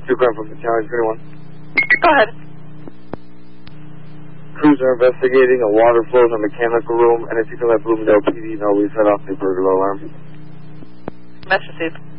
2 crime from the County 21. Go ahead. Crews are investigating a water flow in the mechanical room, and if you can let Bloomingdale PD know, we set off the burglar alarm. Message received.